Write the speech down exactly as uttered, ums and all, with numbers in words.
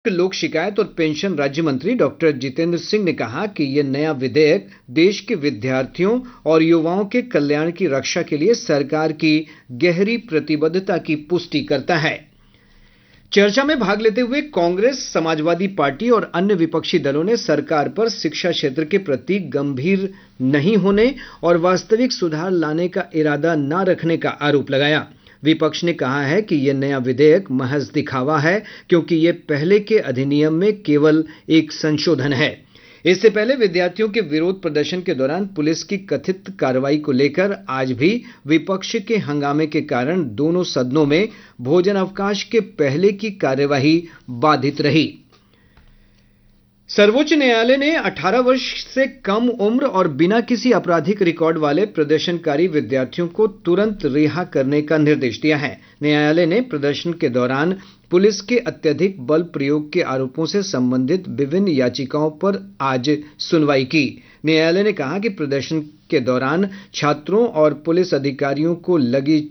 लोक शिकायत और पेंशन राज्य मंत्री डॉक्टर जितेंद्र सिंह ने कहा कि यह नया विधेयक देश के विद्यार्थियों और युवाओं के कल्याण की रक्षा के लिए सरकार की गहरी प्रतिबद्धता की पुष्टि करता है। चर्चा में भाग लेते हुए कांग्रेस, समाजवादी पार्टी और अन्य विपक्षी दलों ने सरकार पर शिक्षा क्षेत्र के प्रति गंभीर नहीं होने और वास्तविक सुधार लाने का इरादा न रखने का आरोप लगाया। विपक्ष ने कहा है कि यह नया विधेयक महज दिखावा है, क्योंकि यह पहले के अधिनियम में केवल एक संशोधन है। इससे पहले विद्यार्थियों के विरोध प्रदर्शन के दौरान पुलिस की कथित कार्रवाई को लेकर आज भी विपक्ष के हंगामे के कारण दोनों सदनों में भोजन अवकाश के पहले की कार्यवाही बाधित रही। सर्वोच्च न्यायालय ने अठारह वर्ष से कम उम्र और बिना किसी आपराधिक रिकॉर्ड वाले प्रदर्शनकारी विद्यार्थियों को तुरंत रिहा करने का निर्देश दिया है। न्यायालय ने प्रदर्शन के दौरान पुलिस के अत्यधिक बल प्रयोग के आरोपों से संबंधित विभिन्न याचिकाओं पर आज सुनवाई की। न्यायालय ने कहा कि प्रदर्शन के दौरान छात्रों और पुलिस अधिकारियों को लगी